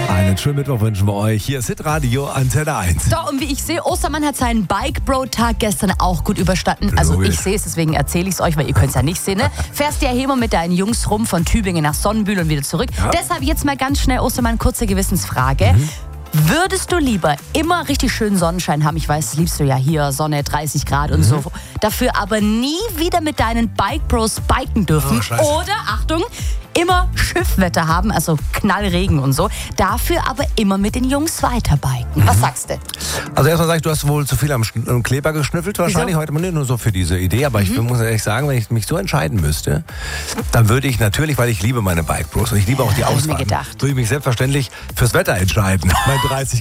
Einen schönen Mittwoch wünschen wir euch. Hier ist Hitradio Antenne 1. So, und wie ich sehe, Ostermann hat seinen Bike-Bro-Tag gestern auch gut überstanden. Also Logisch. ich sehe es, deswegen erzähle ich es euch, weil ihr könnt es ja nicht sehen. Ne? Fährst ja immer mit deinen Jungs rum von Tübingen nach Sonnenbühl und wieder zurück. Ja. Deshalb jetzt mal ganz schnell, Ostermann, kurze Gewissensfrage. Würdest du lieber immer richtig schönen Sonnenschein haben? Ich weiß, das liebst du ja hier, Sonne, 30 Grad und so. Dafür aber nie wieder mit deinen Bike-Bros biken dürfen. Oh, scheiße. Oder, Achtung, immer Schiffwetter haben, also Knallregen und so. Dafür aber immer mit den Jungs weiterbiken. Was sagst du? Also erstmal sag ich, du hast wohl zu viel am Kleber geschnüffelt wahrscheinlich heute Mal, nicht nur so für diese Idee, aber ich muss ehrlich sagen, wenn ich mich so entscheiden müsste, dann würde ich natürlich, weil ich liebe meine Bike Bros und ich liebe auch die hab ich mir Auswahl, gedacht. würde ich mich selbstverständlich fürs Wetter entscheiden. Bei 30